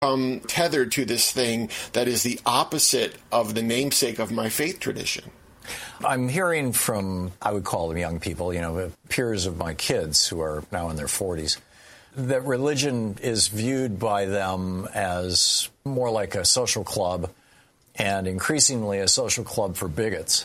tethered to this thing that is the opposite of the namesake of my faith tradition. I'm hearing from, I would call them young people, peers of my kids who are now in their 40s, that religion is viewed by them as more like a social club and increasingly a social club for bigots.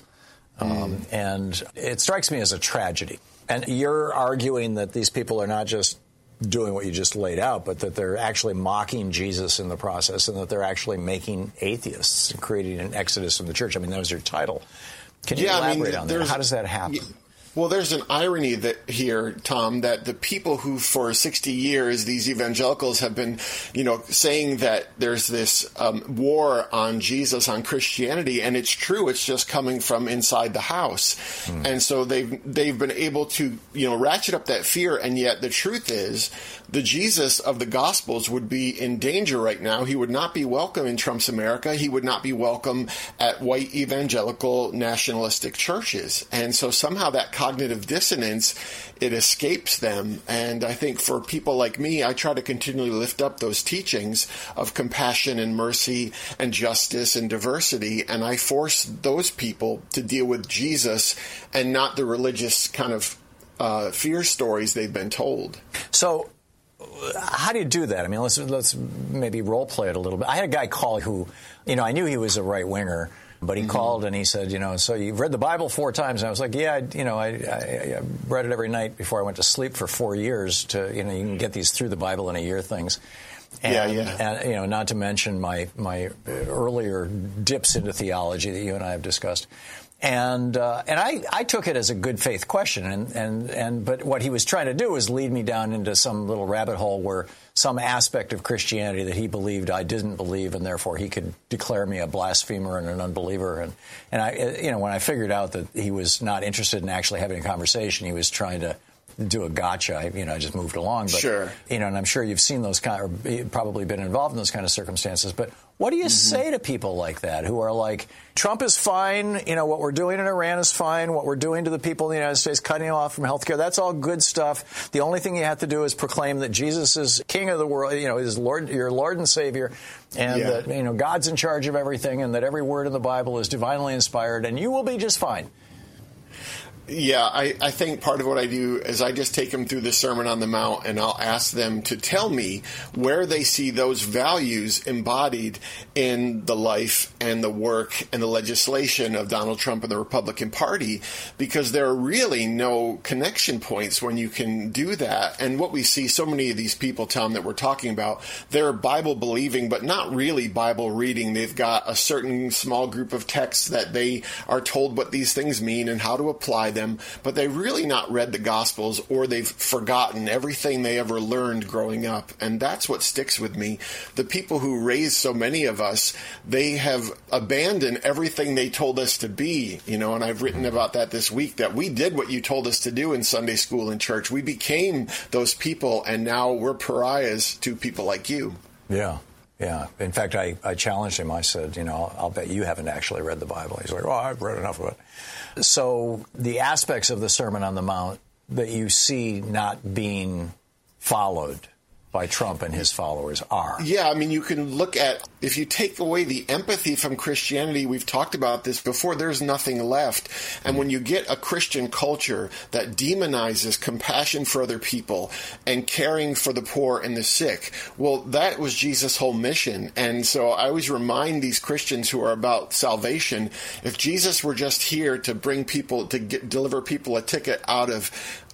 And it strikes me as a tragedy. And you're arguing that these people are not just doing what you just laid out, but that they're actually mocking Jesus in the process and that they're actually making atheists and creating an exodus from the church. I mean, that was your title. Can you elaborate on that? How does that happen? Well, there's an irony here, Tom, that the people who for 60 years, these evangelicals have been, saying that there's this war on Jesus, on Christianity, and it's true. It's just coming from inside the house. And so they've been able to, ratchet up that fear. And yet the truth is the Jesus of the Gospels would be in danger right now. He would not be welcome in Trump's America. He would not be welcome at white evangelical nationalistic churches. And so somehow that cognitive dissonance, it escapes them. And I think for people like me, I try to continually lift up those teachings of compassion and mercy and justice and diversity. And I force those people to deal with Jesus and not the religious kind of fear stories they've been told. So how do you do that? I mean, let's maybe role play it a little bit. I had a guy call who, I knew he was a right winger. But he called and he said, so you've read the Bible 4 times. And I was like, yeah, I read it every night before I went to sleep for 4 years to, you can get these through the Bible in a year things. And, and not to mention my earlier dips into theology that you and I have discussed. And I took it as a good faith question. But what he was trying to do was lead me down into some little rabbit hole where some aspect of Christianity that he believed I didn't believe, and therefore he could declare me a blasphemer and an unbeliever. And I, when I figured out that he was not interested in actually having a conversation, he was trying to do a gotcha. I just moved along. But, sure. And I'm sure you've seen those or probably been involved in those kind of circumstances. But what do you say to people like that who are like, Trump is fine, what we're doing in Iran is fine, what we're doing to the people in the United States, cutting off from health care, that's all good stuff. The only thing you have to do is proclaim that Jesus is King of the world, is Lord, your Lord and Savior, and that, God's in charge of everything, and that every word in the Bible is divinely inspired, and you will be just fine. Yeah, I think part of what I do is I just take them through the Sermon on the Mount, and I'll ask them to tell me where they see those values embodied in the life and the work and the legislation of Donald Trump and the Republican Party, because there are really no connection points when you can do that. And what we see, so many of these people, Tom, that we're talking about, they're Bible believing, but not really Bible reading. They've got a certain small group of texts that they are told what these things mean and how to apply them, but they've really not read the Gospels, or they've forgotten everything they ever learned growing up. And that's what sticks with me. The people who raised so many of us, they have abandoned everything they told us to be, and I've written about that this week, that we did what you told us to do in Sunday school and church. We became those people, and now we're pariahs to people like you. Yeah. Yeah. In fact, I challenged him. I said, I'll bet you haven't actually read the Bible. He's like, oh, I've read enough of it. So the aspects of the Sermon on the Mount that you see not being followed by Trump and his followers are. Yeah, you can look at, if you take away the empathy from Christianity, we've talked about this before, there's nothing left. And when you get a Christian culture that demonizes compassion for other people and caring for the poor and the sick, well, that was Jesus' whole mission. And so I always remind these Christians who are about salvation, if Jesus were just here to bring people, to deliver people a ticket out of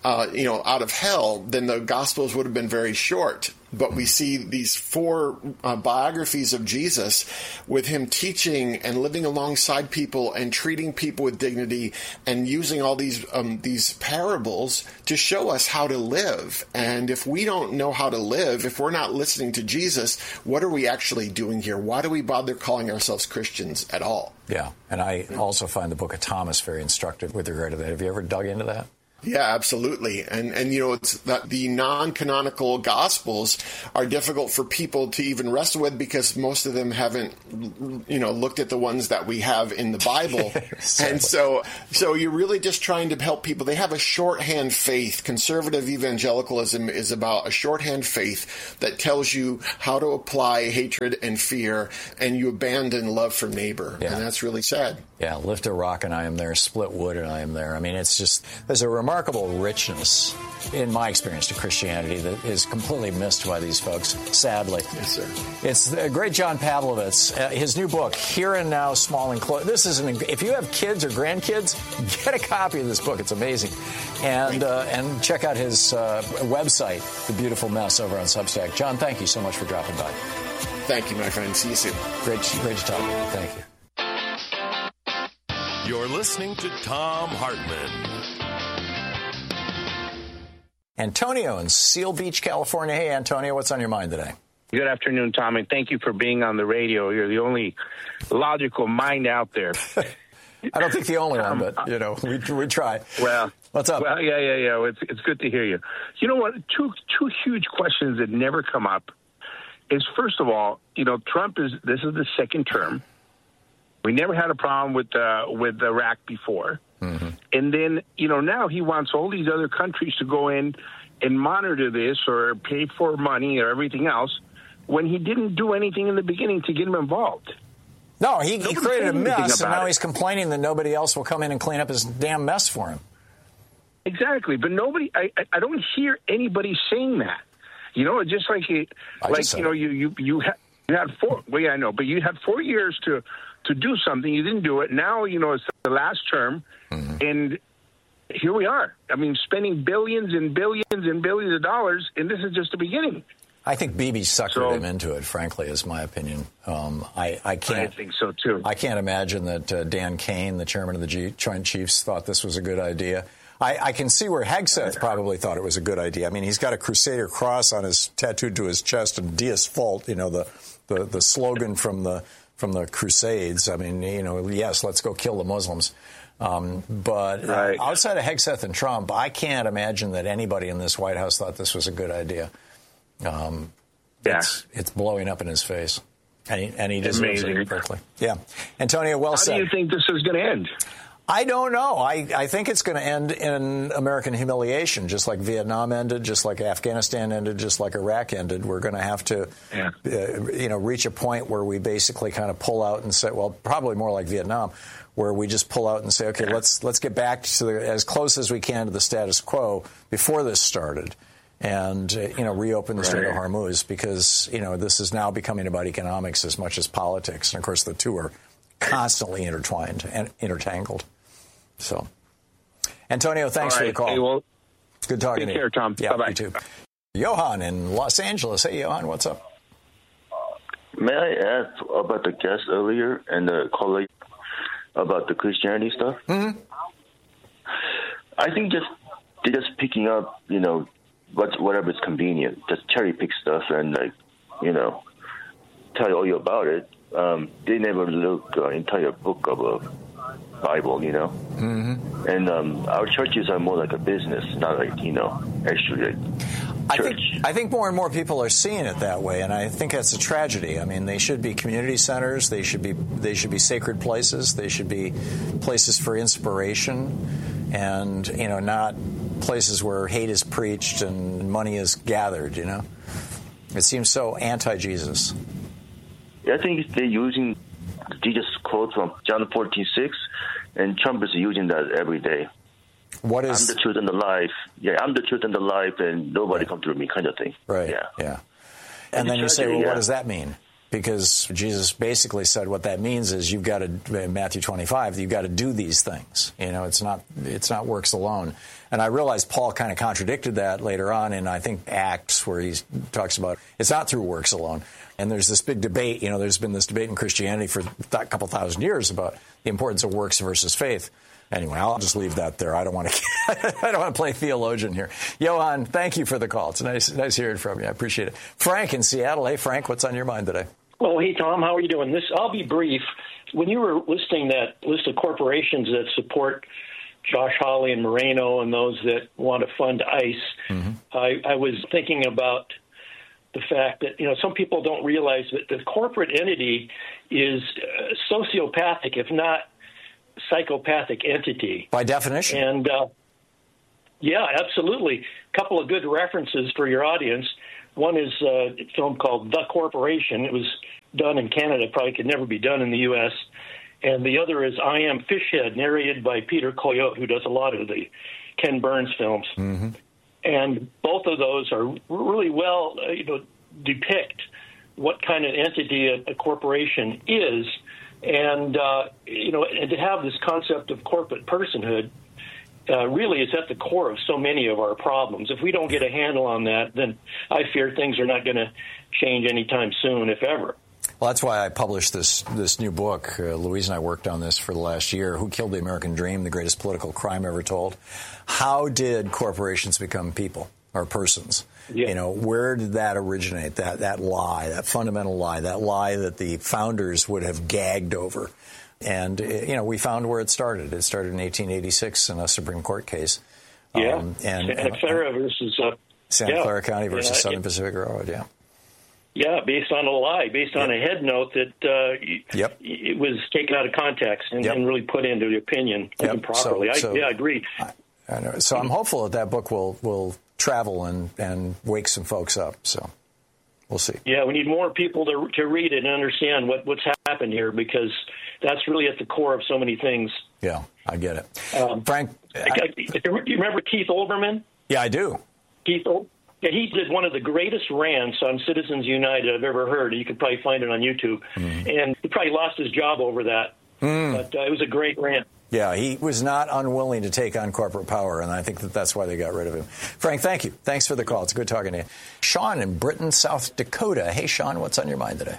hell, then the Gospels would have been very short. But we see these 4 biographies of Jesus with him teaching and living alongside people and treating people with dignity and using all these parables to show us how to live. And if we don't know how to live, if we're not listening to Jesus, what are we actually doing here? Why do we bother calling ourselves Christians at all? Yeah, and I also find the book of Thomas very instructive with regard to that. Have you ever dug into that? Yeah, absolutely. And it's that the non-canonical Gospels are difficult for people to even wrestle with because most of them haven't, looked at the ones that we have in the Bible. And so you're really just trying to help people. They have a shorthand faith. Conservative evangelicalism is about a shorthand faith that tells you how to apply hatred and fear, and you abandon love for neighbor. Yeah. And that's really sad. Yeah, lift a rock and I am there, split wood and I am there. I mean, it's just, there's a remarkable richness, in my experience, to Christianity that is completely missed by these folks, sadly. Yes, sir. It's the great John Pavlovitz. His new book, Here and Now, Small and Close. This is if you have kids or grandkids, get a copy of this book. It's amazing. And check out his website, The Beautiful Mess, over on Substack. John, thank you so much for dropping by. Thank you, my friend. See you soon. Great to talk to you. Thank you. You're listening to Thom Hartmann. Antonio in Seal Beach, California. Hey, Antonio, what's on your mind today? Good afternoon, Tom, and thank you for being on the radio. You're the only logical mind out there. I don't think the only one, but, we try. Well, what's up? Well, yeah. It's good to hear you. You know what? Two huge questions that never come up is, first of all, Trump this is the second term. We never had a problem with Iraq before. Mm-hmm. And then, now he wants all these other countries to go in and monitor this or pay for money or everything else when he didn't do anything in the beginning to get him involved. No, he created a mess, and now he's complaining that nobody else will come in and clean up his damn mess for him. Exactly. But I don't hear anybody saying that. Just like you had 4. Well, yeah, I know, but you had 4 years to do something. You didn't do it. Now, it's the last term, and here we are. I mean, spending billions and billions and billions of dollars, and this is just the beginning. I think Bibi suckered him into it, frankly, is my opinion. I think so, too. I can't imagine that Dan Kane, the chairman of the Joint Chiefs, thought this was a good idea. I can see where Hegseth probably thought it was a good idea. I mean, he's got a Crusader cross on his tattooed to his chest, and Deus Vult, the slogan from the Crusades. I mean, yes, let's go kill the Muslims. But outside of Hegseth and Trump, I can't imagine that anybody in this White House thought this was a good idea. It's blowing up in his face, and he deserves it perfectly. Yeah, Antonio, well said. How do you think this is going to end? I don't know. I think it's going to end in American humiliation, just like Vietnam ended, just like Afghanistan ended, just like Iraq ended. We're going to have to, reach a point where we basically kind of pull out and say, well, probably more like Vietnam, where we just pull out and say, okay, let's get back to as close as we can to the status quo before this started, and reopen the Strait of Hormuz, because this is now becoming about economics as much as politics, and of course the two are constantly intertwined and intertangled. So, Antonio, thanks for the call. Hey, well, it's good talking to you. Take care, Tom. Yeah, bye-bye. You too. Johan in Los Angeles. Hey, Johan, what's up? May I ask about the guest earlier and the colleague about the Christianity stuff? Mm-hmm. I think they're just picking up, whatever is convenient, just cherry pick stuff and tell you about it. They never look entire book of a Bible, Mm-hmm. And our churches are more like a business, not like actually. I think more and more people are seeing it that way, and I think that's a tragedy. I mean, they should be community centers. They should be sacred places. They should be places for inspiration, and not places where hate is preached and money is gathered. It seems so anti-Jesus. I think they're using Jesus' quote from John 14:6, and Trump is using that every day. What is? I'm the truth and the life. Yeah, I'm the truth and the life, and nobody come through me, kind of thing. Right. Yeah. And then you say, well, what does that mean? Because Jesus basically said what that means is you've got to, in Matthew 25, you've got to do these things. It's not works alone. And I realized Paul kind of contradicted that later on in, I think, Acts, where he talks about it's not through works alone. And there's this big debate. There's been this debate in Christianity for a couple thousand years about the importance of works versus faith. Anyway, I'll just leave that there. I don't want to play theologian here. Johan, thank you for the call. It's nice hearing from you. I appreciate it. Frank in Seattle. Hey, Frank, what's on your mind today? Well, hey, Tom, how are you doing? I'll be brief. When you were listing that list of corporations that support Josh Hawley and Moreno and those that want to fund ICE, I was thinking about the fact that, some people don't realize that the corporate entity is a sociopathic, if not psychopathic entity. By definition. And, yeah, absolutely. A couple of good references for your audience. One is a film called The Corporation. It was done in Canada, probably could never be done in the U.S., and the other is I Am Fishhead, narrated by Peter Coyote, who does a lot of the Ken Burns films. Mm-hmm. And both of those are really well, depict what kind of entity a corporation is. And, and to have this concept of corporate personhood really is at the core of so many of our problems. If we don't get a handle on that, then I fear things are not going to change anytime soon, if ever. Well, that's why I published this new book. Louise and I worked on this for the last year. Who Killed the American Dream? The Greatest Political Crime Ever Told. How did corporations become people or persons? Yeah. Where did that originate? That lie, that fundamental lie, that lie that the founders would have gagged over. And, we found where it started. It started in 1886 in a Supreme Court case. Yeah. Santa Clara versus Santa Clara County versus Southern Pacific Railroad, yeah. Yeah, based on a lie, based on a head note that it was taken out of context and really put into the opinion improperly. I agree. I know. So I'm hopeful that book will travel and wake some folks up. So we'll see. Yeah, we need more people to read it and understand what's happened here, because that's really at the core of so many things. Yeah, I get it. Frank, do you remember Keith Olbermann? Yeah, I do. Yeah, he did one of the greatest rants on Citizens United I've ever heard. You could probably find it on YouTube. And he probably lost his job over that. But it was a great rant. Yeah, he was not unwilling to take on corporate power, and I think that's why they got rid of him. Frank, thank you. Thanks for the call. It's good talking to you. Sean in Britain, South Dakota. Hey, Sean, what's on your mind today?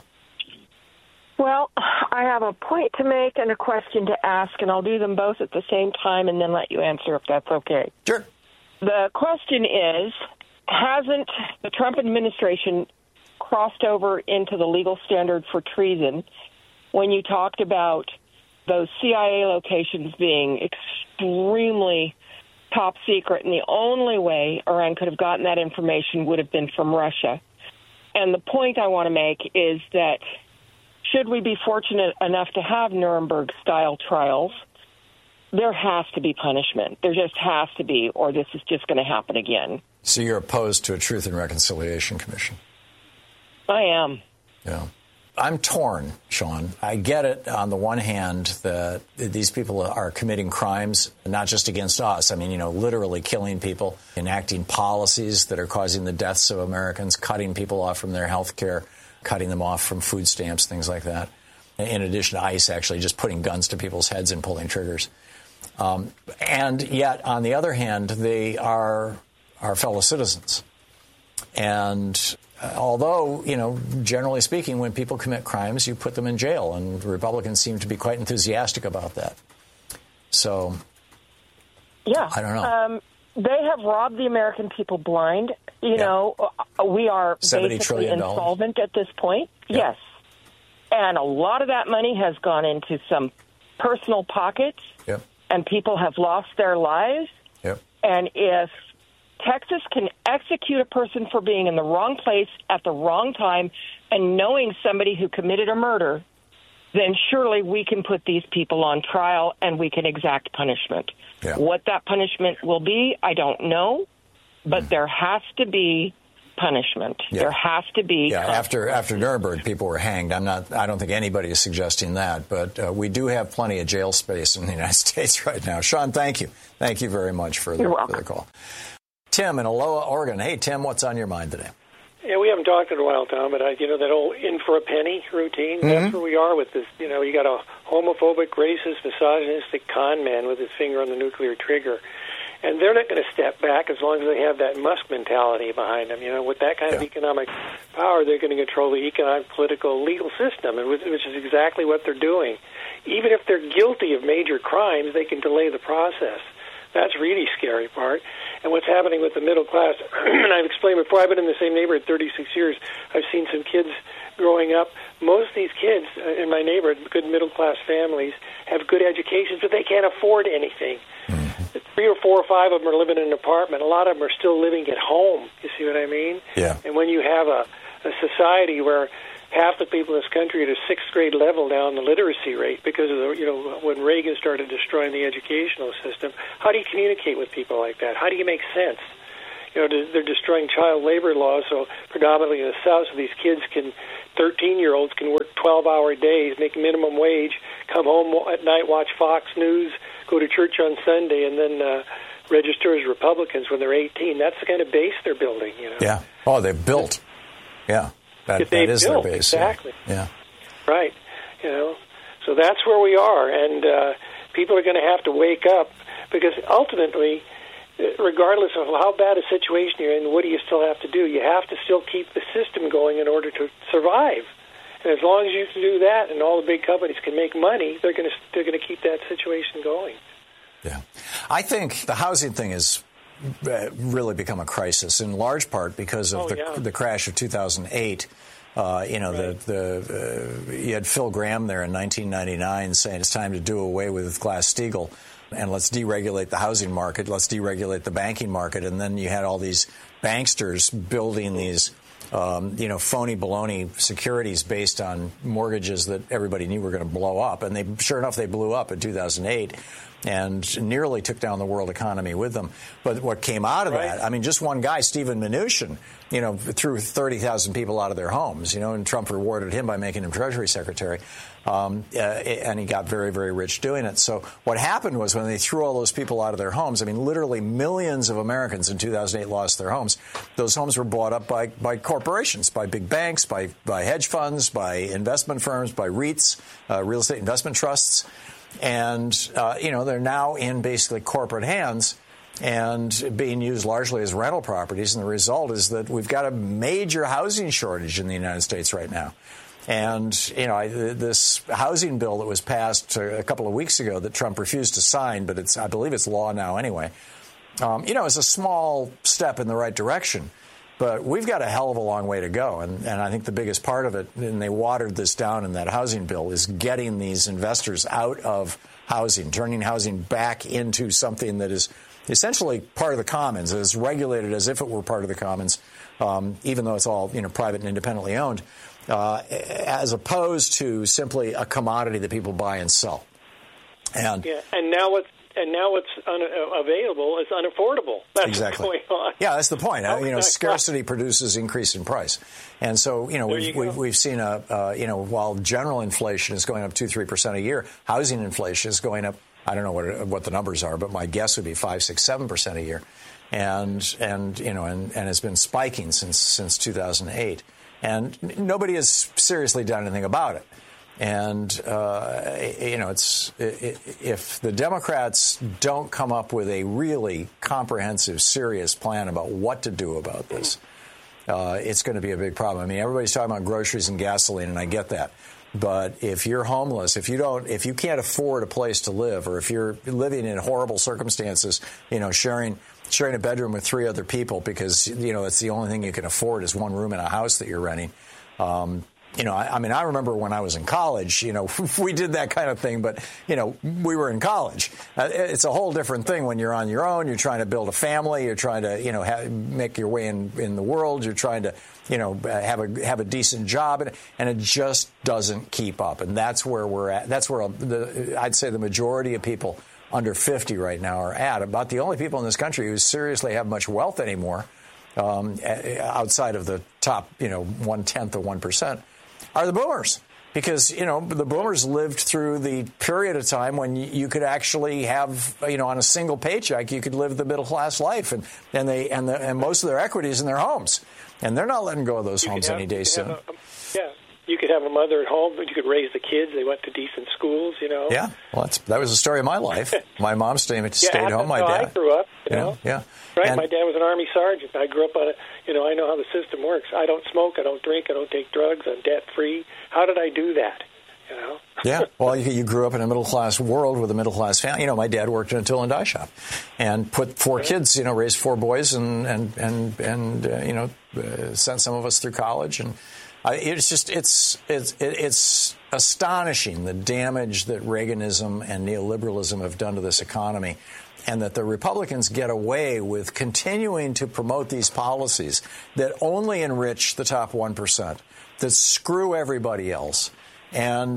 Well, I have a point to make and a question to ask, and I'll do them both at the same time and then let you answer if that's okay. Sure. The question is, hasn't the Trump administration crossed over into the legal standard for treason when you talked about those CIA locations being extremely top secret, and the only way Iran could have gotten that information would have been from Russia? And the point I want to make is that should we be fortunate enough to have Nuremberg-style trials, there has to be punishment. There just has to be, or this is just going to happen again. So you're opposed to a Truth and Reconciliation Commission? I am. Yeah. I'm torn, Sean. I get it on the one hand that these people are committing crimes, not just against us. I mean, literally killing people, enacting policies that are causing the deaths of Americans, cutting people off from their health care, cutting them off from food stamps, things like that. In addition to ICE actually just putting guns to people's heads and pulling triggers. And yet, on the other hand, they are our fellow citizens. And although, generally speaking, when people commit crimes, you put them in jail, and Republicans seem to be quite enthusiastic about that. So, yeah, I don't know. They have robbed the American people blind. We are basically insolvent at this point. Yeah. Yes. And a lot of that money has gone into some personal pockets, and people have lost their lives. Yep. And if Texas can execute a person for being in the wrong place at the wrong time and knowing somebody who committed a murder, then surely we can put these people on trial and we can exact punishment. Yeah. What that punishment will be, I don't know, but there has to be punishment. Yeah. There has to be. Yeah, after Nuremberg, people were hanged. I don't think anybody is suggesting that, but we do have plenty of jail space in the United States right now. Sean, thank you. Thank you very much for the call. Tim in Aloha, Oregon. Hey, Tim, what's on your mind today? Yeah, we haven't talked in a while, Tom, but that old in for a penny routine, that's where we are with this. You got a homophobic, racist, misogynistic con man with his finger on the nuclear trigger. And they're not going to step back as long as they have that Musk mentality behind them. With that kind of economic power, they're going to control the economic, political, legal system, which is exactly what they're doing. Even if they're guilty of major crimes, they can delay the process. That's really scary part. And what's happening with the middle class, and I've explained before, I've been in the same neighborhood 36 years. I've seen some kids growing up. Most of these kids in my neighborhood, good middle-class families, have good educations, but they can't afford anything. 3 or 4 or 5 of them are living in an apartment. A lot of them are still living at home. You see what I mean? Yeah. And when you have a society where half the people in this country are at a 6th grade level now in the literacy rate because of when Reagan started destroying the educational system, how do you communicate with people like that? How do you make sense? They're destroying child labor laws, so predominantly in the South, so these kids 13-year-olds can work 12-hour days, make minimum wage, come home at night, watch Fox News, go to church on Sunday, and then register as Republicans when they're 18. That's the kind of base they're building. Yeah. Oh, they've built. Yeah. That is their base. Exactly. Yeah. Right. So that's where we are, and people are going to have to wake up because ultimately, regardless of how bad a situation you're in, what do you still have to do? You have to still keep the system going in order to survive. And as long as you can do that, and all the big companies can make money, they're going to keep that situation going. Yeah, I think the housing thing has really become a crisis in large part because of the crash of 2008. Right. You had Phil Gramm there in 1999 saying it's time to do away with Glass-Steagall and let's deregulate the housing market, let's deregulate the banking market. And then you had all these banksters building these, phony baloney securities based on mortgages that everybody knew were going to blow up. And sure enough, they blew up in 2008 and nearly took down the world economy with them. But what came out of that, I mean, just one guy, Stephen Mnuchin, threw 30,000 people out of their homes, and Trump rewarded him by making him Treasury Secretary. And he got very, very rich doing it. So what happened was when they threw all those people out of their homes, I mean, literally millions of Americans in 2008 lost their homes. Those homes were bought up by corporations, by big banks, by hedge funds, by investment firms, by REITs, real estate investment trusts. And, they're now in basically corporate hands and being used largely as rental properties. And the result is that we've got a major housing shortage in the United States right now. And, this housing bill that was passed a couple of weeks ago that Trump refused to sign, but I believe it's law now anyway, is a small step in the right direction. But we've got a hell of a long way to go. And I think the biggest part of it, and they watered this down in that housing bill, is getting these investors out of housing, turning housing back into something that is essentially part of the commons, is regulated as if it were part of the commons, even though it's all private and independently owned, as opposed to simply a commodity that people buy and sell. And now what's available is unaffordable. That's exactly what's going on. Yeah, that's the point. Scarcity produces increase in price, and so we've seen while general inflation is going up 2-3% a year, housing inflation is going up. I don't know what the numbers are, but my guess would be 5-6-7% a year, and has been spiking since 2008, and nobody has seriously done anything about it. And, if the Democrats don't come up with a really comprehensive, serious plan about what to do about this, it's going to be a big problem. I mean, everybody's talking about groceries and gasoline, and I get that. But if you're homeless, if you can't afford a place to live, or if you're living in horrible circumstances, sharing a bedroom with 3 other people because, that's the only thing you can afford is one room in a house that you're renting. I remember when I was in college, we did that kind of thing, but, we were in college. It's a whole different thing when you're on your own. You're trying to build a family. You're trying to, make your way in the world. You're trying to, have a decent job. And it just doesn't keep up. And that's where we're at. That's where I'd say the majority of people under 50 right now are at. About the only people in this country who seriously have much wealth anymore, outside of the top, 1/10 of 1%. Are the boomers, because, the boomers lived through the period of time when you could actually have, on a single paycheck, you could live the middle class life, and most of their equity is in their homes, and they're not letting go of those homes any day soon. You could have a mother at home, but you could raise the kids. They went to decent schools, Yeah, well, that was the story of my life. My mom stayed home. My dad. I grew up, Yeah. Right, and my dad was an Army sergeant. I grew up on it. I know how the system works. I don't smoke. I don't drink. I don't take drugs. I'm debt-free. How did I do that? Yeah, well, you grew up in a middle-class world with a middle-class family. My dad worked in a tool and die shop and put 4 kids, raised 4 boys and sent some of us through college. And it's astonishing the damage that Reaganism and neoliberalism have done to this economy. that the Republicans get away with continuing to promote these policies that only enrich the top 1%, that screw everybody else, and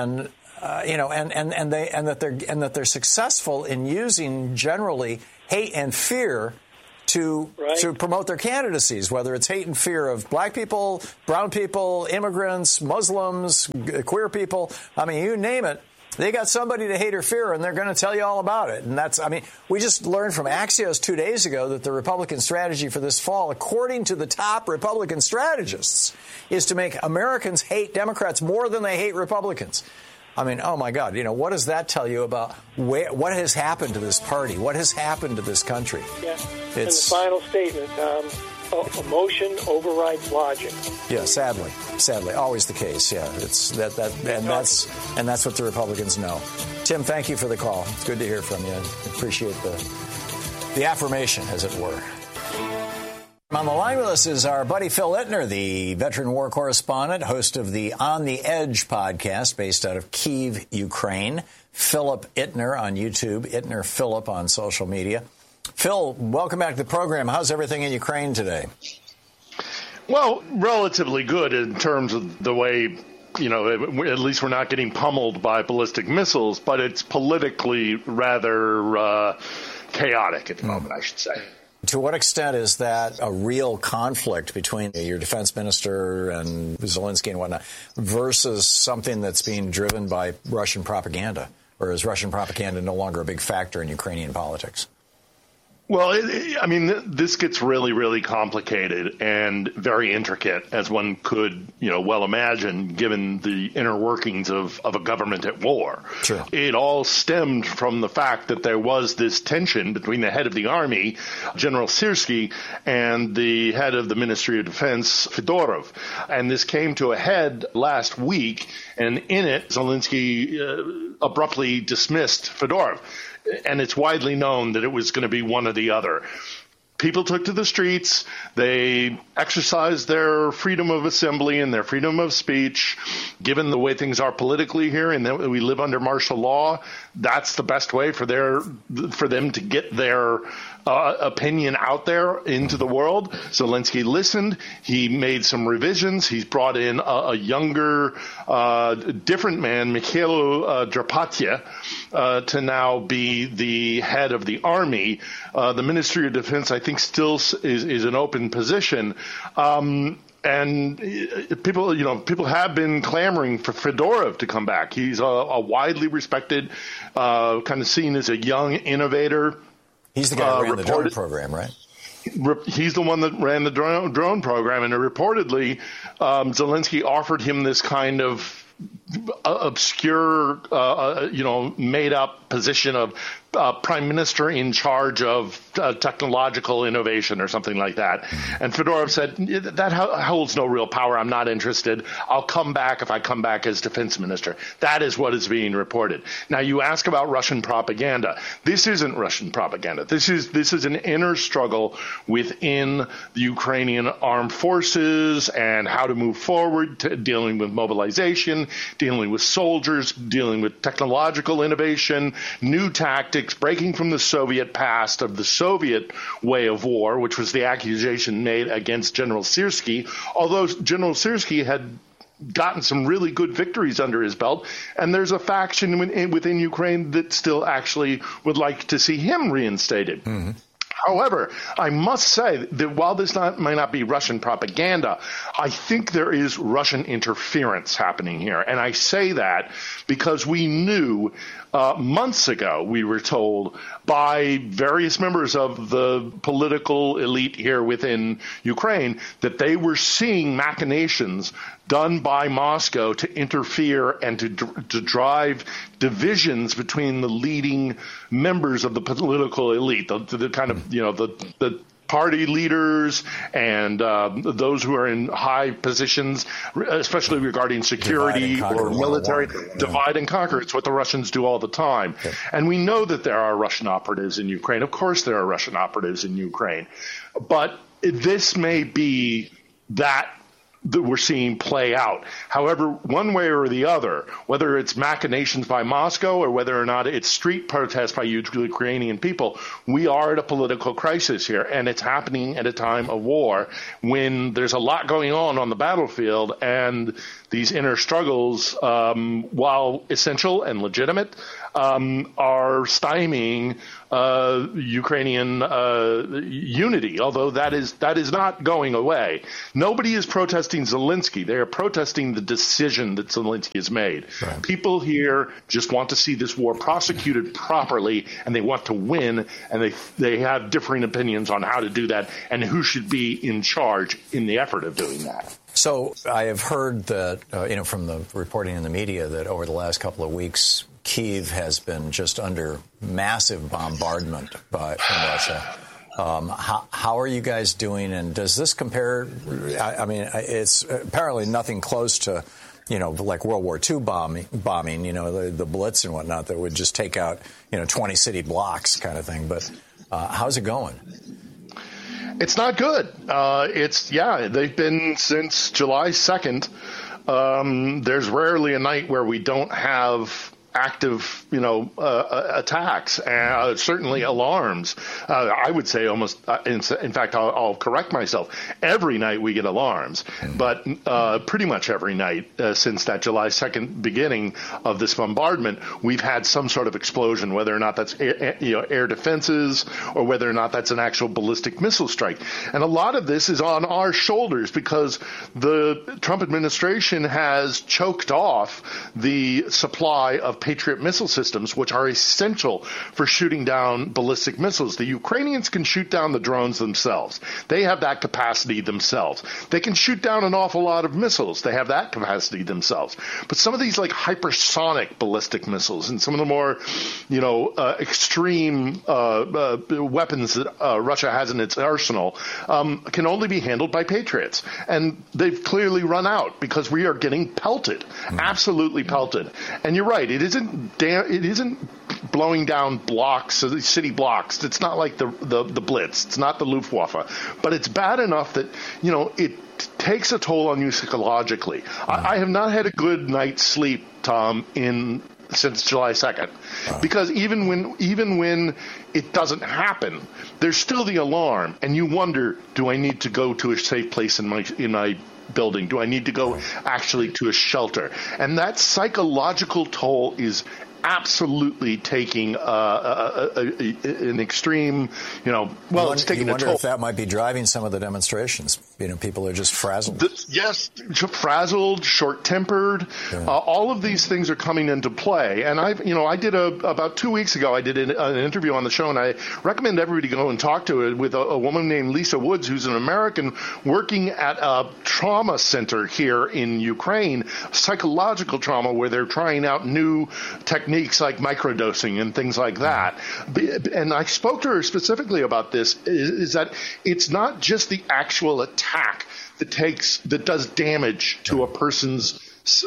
that they're successful in using generally hate and fear to promote their candidacies, whether it's hate and fear of black people, brown people, immigrants, Muslims, queer people. I mean, you name it. They got somebody to hate or fear, and they're going to tell you all about it. And we just learned from Axios 2 days ago that the Republican strategy for this fall, according to the top Republican strategists, is to make Americans hate Democrats more than they hate Republicans. I mean, oh, my God. What does that tell you about what has happened to this party? What has happened to this country? Yeah. And the final statement, emotion overrides logic. Yeah, sadly, always the case. Yeah, it's and that's what the Republicans know. Tim, thank you for the call. It's good to hear from you. I appreciate the affirmation, as it were. On the line with us is our buddy Phil Ittner, the veteran war correspondent, host of the On the Edge podcast based out of Kyiv, Ukraine. Philip Ittner on YouTube, Ittner Philip on social media. Phil, welcome back to the program. How's everything in Ukraine today? Well, relatively good in terms of the way, at least we're not getting pummeled by ballistic missiles, but it's politically rather chaotic at the moment, I should say. To what extent is that a real conflict between your defense minister and Zelensky and whatnot versus something that's being driven by Russian propaganda? Or is Russian propaganda no longer a big factor in Ukrainian politics? Well, this gets really, really complicated and very intricate, as one could, well imagine, given the inner workings of a government at war. Sure. It all stemmed from the fact that there was this tension between the head of the army, General Syrskyi, and the head of the Ministry of Defense, Fedorov. And this came to a head last week, and in it, Zelensky abruptly dismissed Fedorov. And it's widely known that it was going to be one or the other. People took to the streets. They exercised their freedom of assembly and their freedom of speech. Given the way things are politically here and that we live under martial law, that's the best way for them to get their opinion out there into the world. Zelensky listened. He made some revisions. He's brought in a younger, different man, Mikhailo Drapatya, to now be the head of the army. The Ministry of Defense, I think, still is an open position. And people have been clamoring for Fedorov to come back. He's a widely respected, kind of seen as a young innovator. He's the guy who ran the drone program, right? He's the one that ran the drone program, and reportedly, Zelensky offered him this kind of obscure, made-up position of prime minister in charge of technological innovation or something like that. And Fedorov said, that holds no real power. I'm not interested. I'll come back if I come back as defense minister. That is what is being reported. Now, you ask about Russian propaganda. This isn't Russian propaganda. This is an inner struggle within the Ukrainian armed forces and how to move forward, dealing with mobilization, dealing with soldiers, dealing with technological innovation, new tactics, breaking from the Soviet past of the Soviet way of war, which was the accusation made against General Syrskyi, although General Syrskyi had gotten some really good victories under his belt, and there's a faction within Ukraine that still actually would like to see him reinstated. Mm-hmm. However, I must say that while this might not be Russian propaganda, I think there is Russian interference happening here. And I say that because we knew months ago, we were told by various members of the political elite here within Ukraine that they were seeing machinations done by Moscow to interfere and to drive divisions between the leading members of the political elite, the kind of, the party leaders and those who are in high positions, especially regarding security or military, divide and conquer. It's what the Russians do all the time. Okay. And we know that there are Russian operatives in Ukraine. Of course there are Russian operatives in Ukraine. But this may be that that we're seeing play out. However, one way or the other, whether it's machinations by Moscow or whether or not it's street protests by Ukrainian people, we are at a political crisis here, and it's happening at a time of war when there's a lot going on the battlefield, and these inner struggles, while essential and legitimate, are stymieing Ukrainian unity, although that is not going away. Nobody is protesting Zelensky. They are protesting the decision that Zelensky has made. Right. People here just want to see this war prosecuted properly, and they want to win, and they have differing opinions on how to do that and who should be in charge in the effort of doing that. So I have heard that, from the reporting in the media, that over the last couple of weeks, Kyiv has been just under massive bombardment from Russia. How are you guys doing? And does this compare? I mean, it's apparently nothing close to, like World War II bombing, the Blitz and whatnot that would just take out, 20 city blocks kind of thing. But how's it going? It's not good. They've been since July 2nd. There's rarely a night where we don't have active, attacks, certainly alarms. I would say almost, in fact, I'll correct myself. Every night we get alarms, but pretty much every night since that July 2nd beginning of this bombardment, we've had some sort of explosion, whether or not that's air defenses or whether or not that's an actual ballistic missile strike. And a lot of this is on our shoulders because the Trump administration has choked off the supply of Patriot missile systems, which are essential for shooting down ballistic missiles. The Ukrainians can shoot down the drones themselves. They have that capacity themselves. They can shoot down an awful lot of missiles. They have that capacity themselves. But some of these like hypersonic ballistic missiles and some of the more, extreme weapons that Russia has in its arsenal can only be handled by Patriots. And they've clearly run out because we are getting pelted, absolutely pelted. And you're right, it isn't blowing down blocks, city blocks. It's not like the Blitz. It's not the Luftwaffe. But it's bad enough that, it takes a toll on you psychologically. I have not had a good night's sleep, Tom, since July 2nd. Because even when it doesn't happen, there's still the alarm, and you wonder, do I need to go to a safe place in my building? Do I need to go actually to a shelter? And that psychological toll is absolutely taking an extreme, it's taking a toll. You wonder if that might be driving some of the demonstrations. People are just frazzled. Yes, frazzled, short-tempered. Yeah. All of these things are coming into play. And I did about 2 weeks ago, I did an interview on the show, and I recommend everybody go and talk to it with a woman named Lisa Woods, who's an American working at a trauma center here in Ukraine, psychological trauma, where they're trying out new techniques like microdosing and things like that. And I spoke to her specifically about this, is that it's not just the actual attack that does damage to a person's,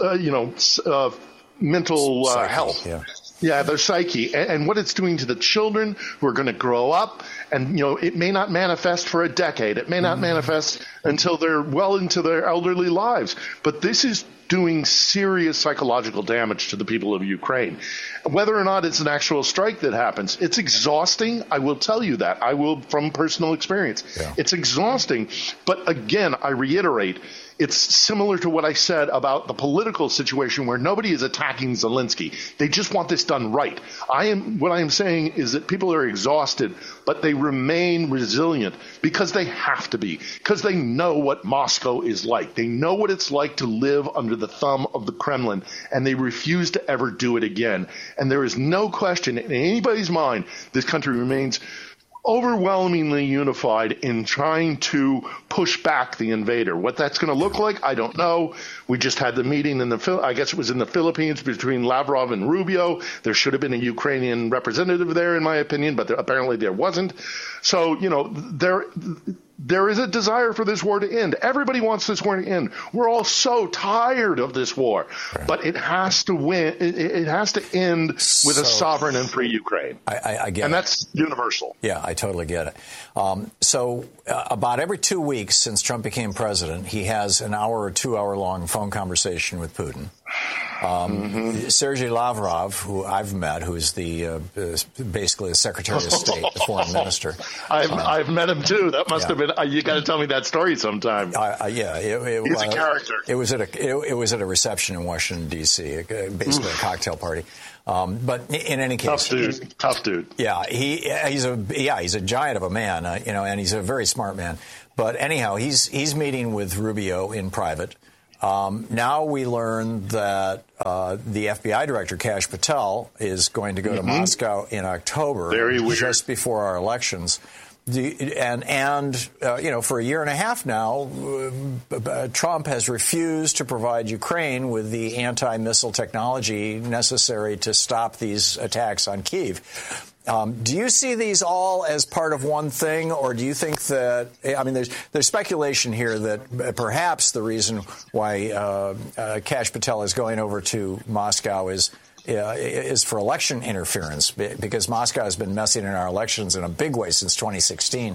mental health. Yeah, their psyche, and what it's doing to the children who are going to grow up, and it may not manifest for a decade. It may not manifest until they're well into their elderly lives. But this is doing serious psychological damage to the people of Ukraine. Whether or not it's an actual strike that happens, it's exhausting. I will tell you that. I will from personal experience. Yeah. It's exhausting. But again, I reiterate, it's similar to what I said about the political situation where nobody is attacking Zelensky. They just want this done right. What I am saying is that people are exhausted, but they remain resilient because they have to be, because they know what Moscow is like. They know what it's like to live under the thumb of the Kremlin, and they refuse to ever do it again. And there is no question in anybody's mind this country remains overwhelmingly unified in trying to push back the invader. What that's going to look like, I don't know. We just had the meeting I guess it was in the Philippines between Lavrov and Rubio. There should have been a Ukrainian representative there, in my opinion, but apparently there wasn't. So, there is a desire for this war to end. Everybody wants this war to end. We're all so tired of this war. Right. But it has to win. It has to end with a sovereign and free Ukraine. I get it. And that's universal. Yeah, I totally get it. So about every 2 weeks since Trump became president, he has an hour or 2 hour long phone conversation with Putin. Sergei Lavrov, who I've met, who is the basically the Secretary of State, the foreign minister. I've met him too. That must have been. You got to tell me that story sometime. Yeah, he's a character. It was at a reception in Washington D.C., basically a cocktail party. But in any case, tough dude. Yeah, he's a giant of a man, and he's a very smart man. But anyhow, he's meeting with Rubio in private. Now we learn that the FBI director, Kash Patel, is going to go to Moscow in October, very weird, just before our elections. And for a year and a half now, Trump has refused to provide Ukraine with the anti-missile technology necessary to stop these attacks on Kyiv. Do you see these all as part of one thing, or do you think that, there's speculation here that perhaps the reason why Kash Patel is going over to Moscow is for election interference, because Moscow has been messing in our elections in a big way since 2016.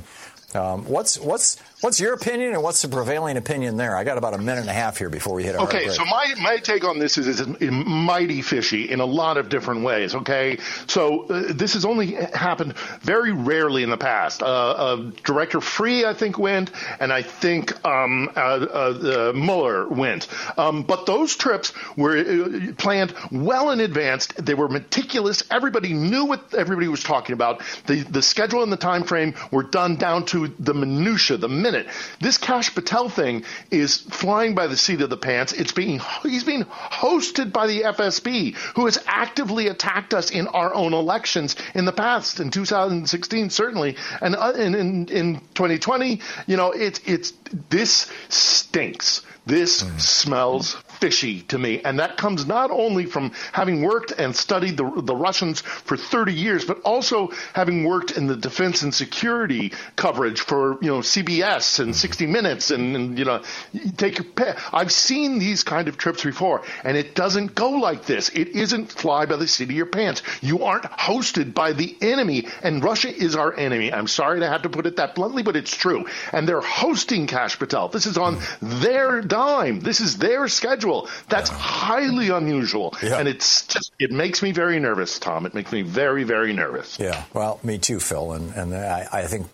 What's your opinion, and what's the prevailing opinion there? I got about a minute and a half here before we hit our break. Okay, so my take on this is mighty fishy in a lot of different ways, okay? So this has only happened very rarely in the past. Director Free, I think, went, and I think Mueller went. But those trips were planned well in advance. They were meticulous. Everybody knew what everybody was talking about. The schedule and the time frame were done down to the minutia, the minute. This Kash Patel thing is flying by the seat of the pants. He's being hosted by the FSB, who has actively attacked us in our own elections in the past, in 2016 certainly, and in 2020. This stinks. This smells fishy to me. And that comes not only from having worked and studied the Russians for 30 years, but also having worked in the defense and security coverage for, CBS and 60 Minutes and take your pick. I've seen these kind of trips before, and it doesn't go like this. It isn't fly by the seat of your pants. You aren't hosted by the enemy, and Russia is our enemy. I'm sorry to have to put it that bluntly, but it's true. And they're hosting Kash Patel. This is on their dime. This is their schedule. That's highly unusual. Yeah. And it makes me very nervous, Tom. It makes me very, very nervous. Yeah. Well, me too, Phil. And I think,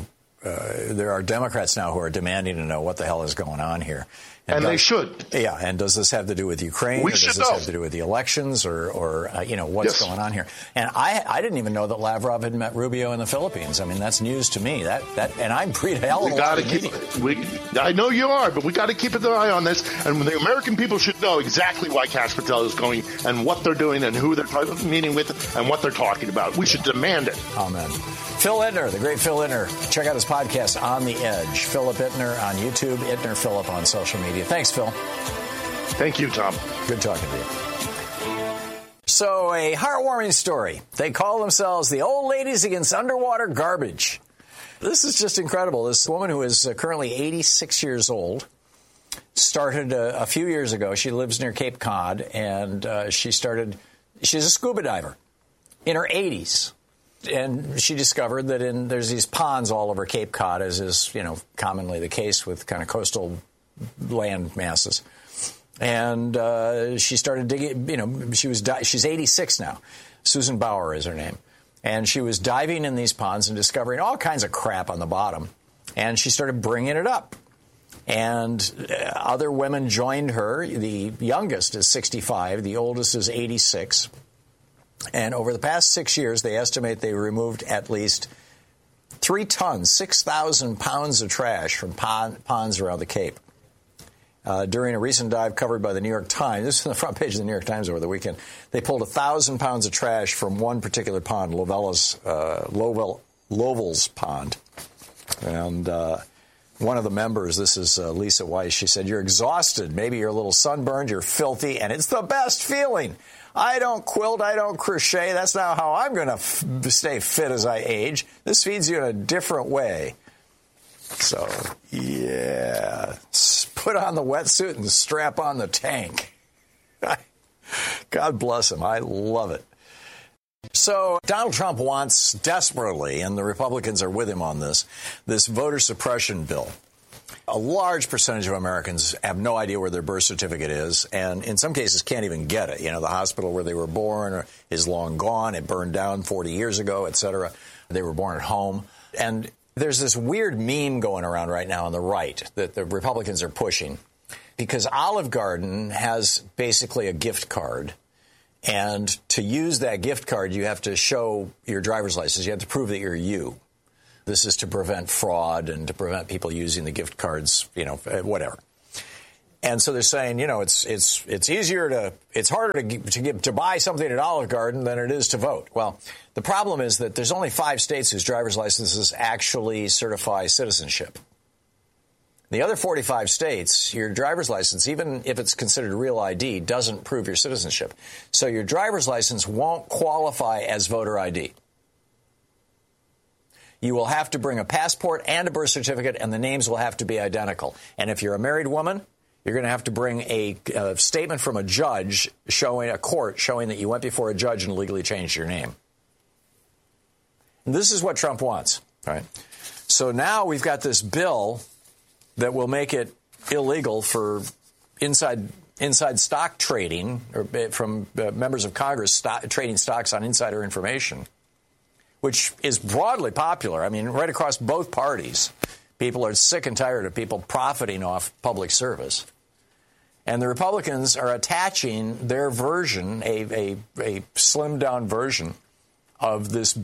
there are Democrats now who are demanding to know what the hell is going on here. And they should. Yeah. And does this have to do with Ukraine? Or does this have to do with the elections or what's going on here? And I didn't even know that Lavrov had met Rubio in the Philippines. I mean, that's news to me. And I'm pretty hell of a lot of meeting. I know you are, but we got to keep an eye on this. And the American people should know exactly why Kash Patel is going and what they're doing and who they're meeting with and what they're talking about. We should demand it. Amen. Phil Ittner, the great Phil Ittner. Check out his podcast, On the Edge. Philip Ittner on YouTube, Ittner Philip on social media. Thanks, Phil. Thank you, Tom. Good talking to you. So, a heartwarming story. They call themselves the Old Ladies Against Underwater Garbage. This is just incredible. This woman who is currently 86 years old started a few years ago. She lives near Cape Cod, and she's a scuba diver in her 80s. And she discovered that there's these ponds all over Cape Cod, as is, commonly the case with kind of coastal land masses. And she started digging, she's 86 now. Susan Bauer is her name. And she was diving in these ponds and discovering all kinds of crap on the bottom. And she started bringing it up. And other women joined her. The youngest is 65. The oldest is 86. And over the past 6 years, they estimate they removed at least 3 tons, 6,000 pounds of trash from ponds around the Cape. During a recent dive covered by the New York Times, this is on the front page of the New York Times over the weekend, they pulled 1,000 pounds of trash from one particular pond, Lovell's Pond. And one of the members, this is Lisa Weiss, she said, "You're exhausted, maybe you're a little sunburned, you're filthy, and it's the best feeling. I don't quilt, I don't crochet. That's not how I'm going to stay fit as I age. This feeds you in a different way." So, yeah, put on the wetsuit and strap on the tank. God bless him. I love it. So Donald Trump wants desperately, and the Republicans are with him on this voter suppression bill. A large percentage of Americans have no idea where their birth certificate is, and in some cases can't even get it. You know, the hospital where they were born is long gone. It burned down 40 years ago, et cetera. They were born at home. And there's this weird meme going around right now on the right that the Republicans are pushing because Olive Garden has basically a gift card. And to use that gift card, you have to show your driver's license. You have to prove that you're you. This is to prevent fraud and to prevent people using the gift cards, you know, whatever. And so they're saying, you know, it's harder to buy something at Olive Garden than it is to vote. Well, the problem is that there's only 5 states whose driver's licenses actually certify citizenship. The other 45 states, your driver's license, even if it's considered real ID, doesn't prove your citizenship. So your driver's license won't qualify as voter ID. You will have to bring a passport and a birth certificate, and the names will have to be identical. And if you're a married woman, you're going to have to bring a statement from a judge showing that you went before a judge and legally changed your name. And this is what Trump wants, right? So now we've got this bill that will make it illegal for inside stock trading or from members of Congress trading stocks on insider information, which is broadly popular. I mean, right across both parties, people are sick and tired of people profiting off public service. And the Republicans are attaching their version, a slimmed-down version of this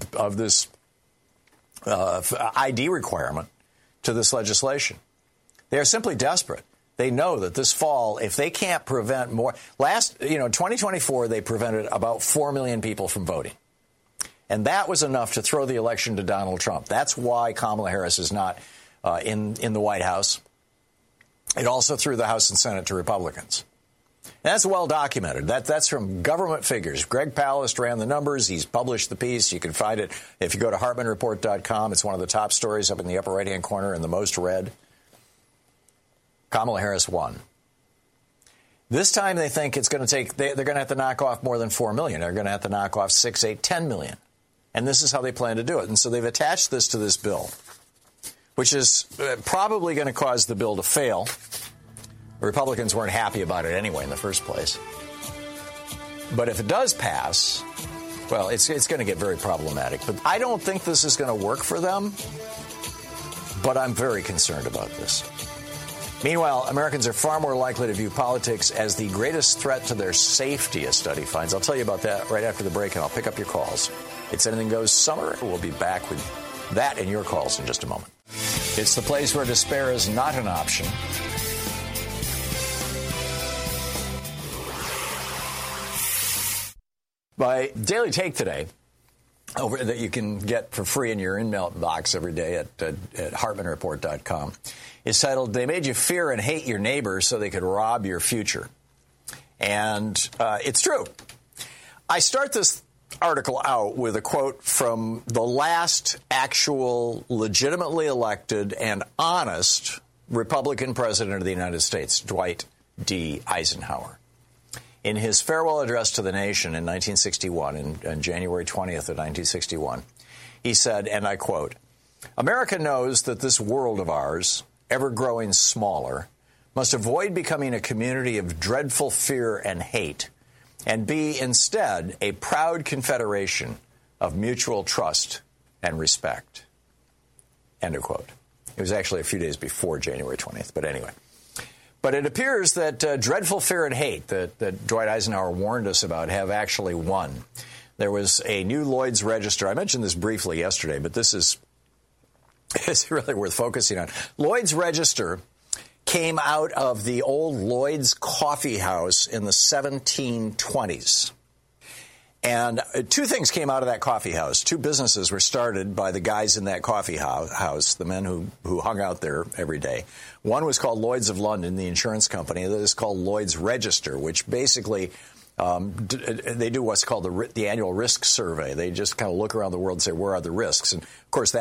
ID requirement to this legislation. They are simply desperate. They know that this fall, if they can't prevent more... 2024, they prevented about 4 million people from voting. And that was enough to throw the election to Donald Trump. That's why Kamala Harris is not in the White House. It also threw the House and Senate to Republicans. And that's well documented. That's from government figures. Greg Palast ran the numbers. He's published the piece. You can find it if you go to HartmanReport.com. It's one of the top stories up in the upper right-hand corner and the most read. Kamala Harris won. This time they think it's going to take, they're going to have to knock off more than 4 million. They're going to have to knock off 6, 8, 10 million. And this is how they plan to do it. And so they've attached this to this bill, which is probably going to cause the bill to fail. The Republicans weren't happy about it anyway in the first place. But if it does pass, well, it's going to get very problematic. But I don't think this is going to work for them. But I'm very concerned about this. Meanwhile, Americans are far more likely to view politics as the greatest threat to their safety, a study finds. I'll tell you about that right after the break, and I'll pick up your calls. It's Anything Goes Summer. We'll be back with that and your calls in just a moment. It's the place where despair is not an option. My Daily Take today, that you can get for free in your email box every day at HartmanReport.com, is titled, "They Made You Fear and Hate Your Neighbor So They Could Rob Your Future." And it's true. I start this article out with a quote from the last actual legitimately elected and honest Republican president of the United States, Dwight D. Eisenhower. In his farewell address to the nation in 1961, on January 20th of 1961, he said, and I quote, "America knows that this world of ours, ever growing smaller, must avoid becoming a community of dreadful fear and hate, and be instead a proud confederation of mutual trust and respect." End of quote. It was actually a few days before January 20th, but anyway. But it appears that dreadful fear and hate that Dwight Eisenhower warned us about have actually won. There was a new Lloyd's Register. I mentioned this briefly yesterday, but this is really worth focusing on. Lloyd's Register came out of the old Lloyd's Coffee House in the 1720s. And 2 things came out of that coffee house. 2 businesses were started by the guys in that coffee house, the men who hung out there every day. One was called Lloyd's of London, the insurance company. The other is called Lloyd's Register, which basically they do what's called the annual risk survey. They just kind of look around the world and say, where are the risks? And, of course, that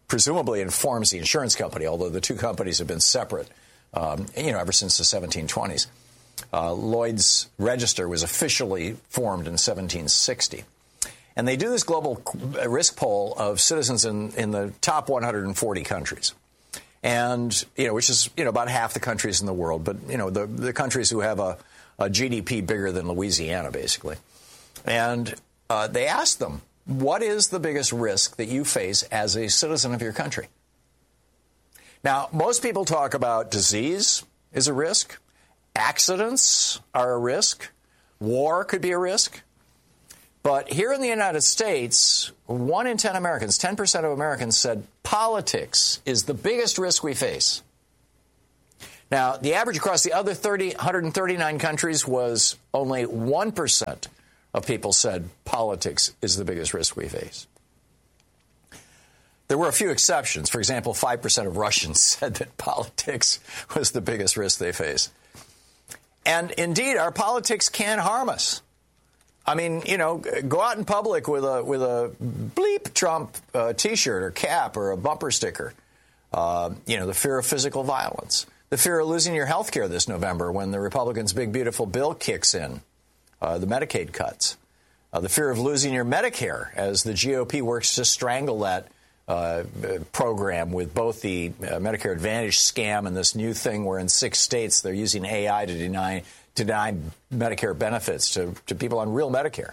presumably informs the insurance company, although the two companies have been separate, ever since the 1720s. Lloyd's Register was officially formed in 1760. And they do this global risk poll of citizens in the top 140 countries. And, which is, about half the countries in the world, but, the countries who have a GDP bigger than Louisiana, basically. And they ask them, what is the biggest risk that you face as a citizen of your country? Now, most people talk about disease is a risk. Accidents are a risk. War could be a risk. But here in the United States, 1 in 10 Americans, 10% of Americans said politics is the biggest risk we face. Now, the average across the other 139 countries was only 1% of people said politics is the biggest risk we face. There were a few exceptions. For example, 5% of Russians said that politics was the biggest risk they face. And indeed, our politics can harm us. I mean, go out in public with a bleep Trump T-shirt or cap or a bumper sticker. The fear of physical violence, the fear of losing your health care this November when the Republicans' big, beautiful bill kicks in, the Medicaid cuts, the fear of losing your Medicare as the GOP works to strangle that program with both the Medicare Advantage scam and this new thing where in 6 states they're using AI to deny Medicare benefits to people on real Medicare.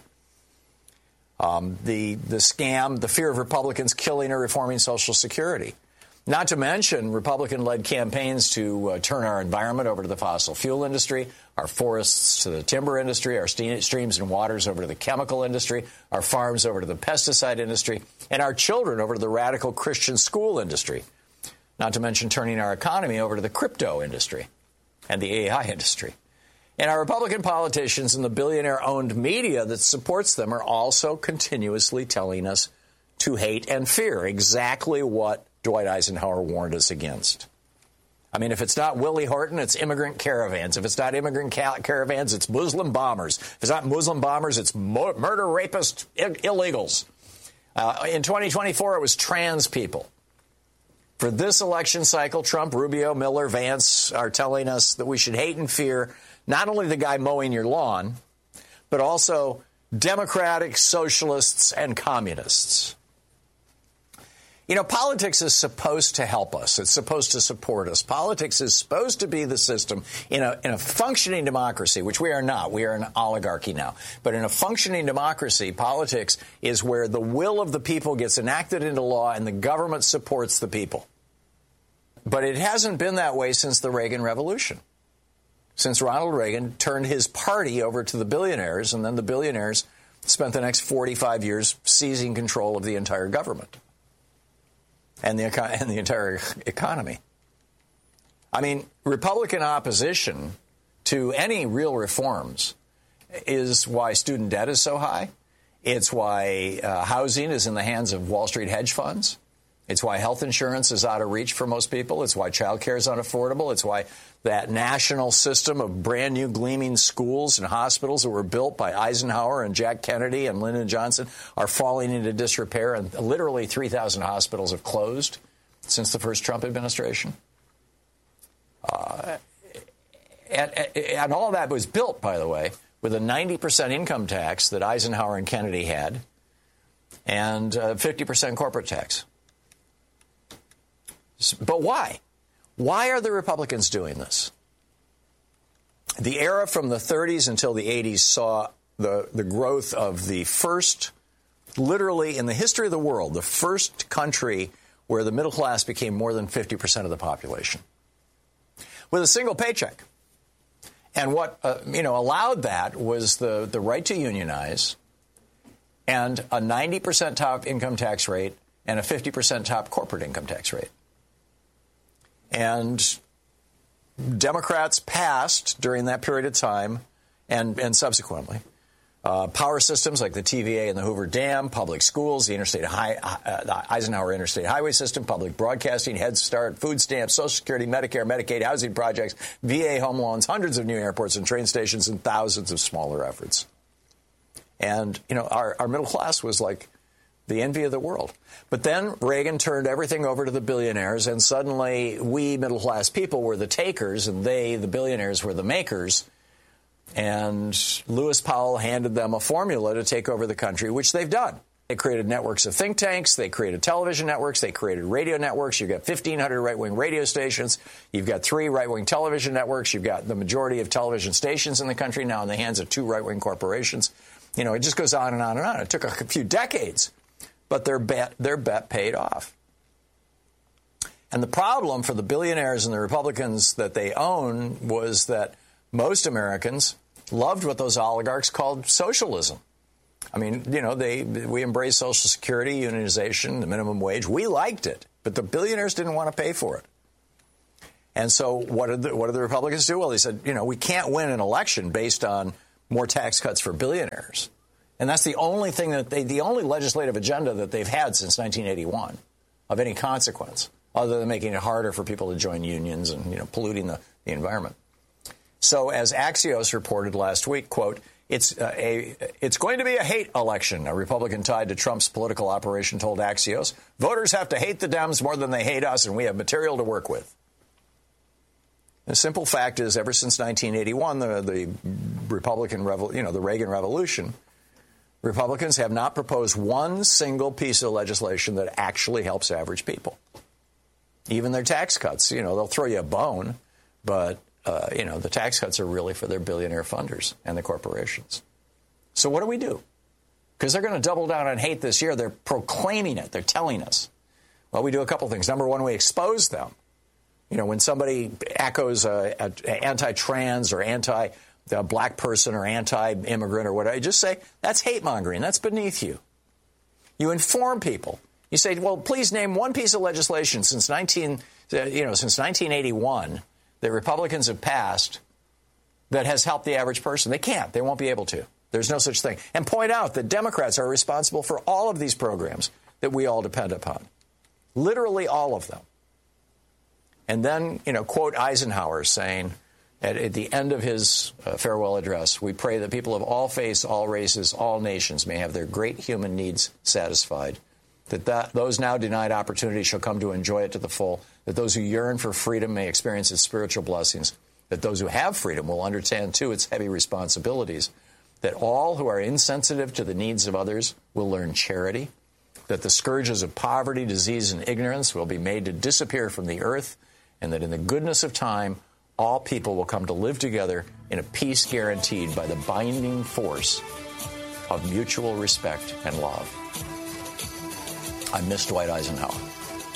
The scam, the fear of Republicans killing or reforming Social Security. Not to mention Republican-led campaigns to turn our environment over to the fossil fuel industry, our forests to the timber industry, our streams and waters over to the chemical industry, our farms over to the pesticide industry, and our children over to the radical Christian school industry. Not to mention turning our economy over to the crypto industry and the AI industry. And our Republican politicians and the billionaire-owned media that supports them are also continuously telling us to hate and fear, exactly what Dwight Eisenhower warned us against. I mean, if it's not Willie Horton, it's immigrant caravans. If it's not immigrant caravans, it's Muslim bombers. If it's not Muslim bombers, it's murder rapist illegals. In 2024, it was trans people. For this election cycle, Trump, Rubio, Miller, Vance are telling us that we should hate and fear not only the guy mowing your lawn, but also Democratic, socialists, and communists. Politics is supposed to help us. It's supposed to support us. Politics is supposed to be the system in a functioning democracy, which we are not. We are an oligarchy now. But in a functioning democracy, politics is where the will of the people gets enacted into law and the government supports the people. But it hasn't been that way since the Reagan Revolution, since Ronald Reagan turned his party over to the billionaires, and then the billionaires spent the next 45 years seizing control of the entire government and the entire economy. I mean, Republican opposition to any real reforms is why student debt is so high. It's why housing is in the hands of Wall Street hedge funds. It's why health insurance is out of reach for most people. It's why child care is unaffordable. It's why that national system of brand new gleaming schools and hospitals that were built by Eisenhower and Jack Kennedy and Lyndon Johnson are falling into disrepair, and literally 3,000 hospitals have closed since the first Trump administration. And all of that was built, by the way, with a 90% income tax that Eisenhower and Kennedy had and 50% corporate tax. But why? Why are the Republicans doing this? The era from the 30s until the 80s saw the growth of the first, literally in the history of the world, the first country where the middle class became more than 50% of the population with a single paycheck. And what allowed that was the right to unionize and a 90% top income tax rate and a 50% top corporate income tax rate. And Democrats passed during that period of time and subsequently power systems like the TVA and the Hoover Dam, public schools, the Eisenhower Interstate Highway System, public broadcasting, Head Start, food stamps, Social Security, Medicare, Medicaid, housing projects, VA home loans, hundreds of new airports and train stations, and thousands of smaller efforts. And, our middle class was like the envy of the world. But then Reagan turned everything over to the billionaires, and suddenly we middle-class people were the takers, and they, the billionaires, were the makers. And Lewis Powell handed them a formula to take over the country, which they've done. They created networks of think tanks. They created television networks. They created radio networks. You've got 1,500 right-wing radio stations. You've got 3 right-wing television networks. You've got the majority of television stations in the country now in the hands of 2 right-wing corporations. You know, it just goes on and on and on. It took a few decades, but their bet paid off. And the problem for the billionaires and the Republicans that they own was that most Americans loved what those oligarchs called socialism. I mean, you know, we embraced Social Security, unionization, the minimum wage. We liked it, but the billionaires didn't want to pay for it. And so what did the Republicans do? Well, they said, you know, we can't win an election based on more tax cuts for billionaires. And that's the only thing the only legislative agenda that they've had since 1981 of any consequence, other than making it harder for people to join unions and, you know, polluting the environment. So as Axios reported last week, quote, it's going to be a hate election. A Republican tied to Trump's political operation told Axios, voters have to hate the Dems more than they hate us, and we have material to work with. The simple fact is, ever since 1981, the Republican the Reagan Revolution, Republicans have not proposed one single piece of legislation that actually helps average people. Even their tax cuts, you know, they'll throw you a bone, but you know, the tax cuts are really for their billionaire funders and the corporations. So what do we do? Because they're going to double down on hate this year. They're proclaiming it. They're telling us. Well, we do a couple things. Number one, we expose them. You know, when somebody echoes anti-trans or anti-black person or anti-immigrant or whatever, you just say, that's hate-mongering. That's beneath you. You inform people. You say, well, please name one piece of legislation since 1981 that Republicans have passed that has helped the average person. They can't. They won't be able to. There's no such thing. And point out that Democrats are responsible for all of these programs that we all depend upon. Literally all of them. And then, you know, quote Eisenhower saying at the end of his farewell address, we pray that people of all faiths, all races, all nations may have their great human needs satisfied, that those now denied opportunity shall come to enjoy it to the full, that those who yearn for freedom may experience its spiritual blessings, that those who have freedom will understand, too, its heavy responsibilities, that all who are insensitive to the needs of others will learn charity, that the scourges of poverty, disease, and ignorance will be made to disappear from the earth, and that in the goodness of time, all people will come to live together in a peace guaranteed by the binding force of mutual respect and love. I miss Dwight Eisenhower.